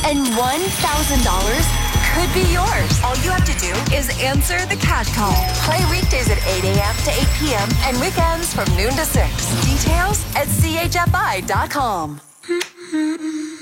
And $1,000 could be yours. All you have to do is answer the cash call. Play weekdays at 8 a.m. to 8 p.m. and weekends from noon to 6. Details at chfi.com.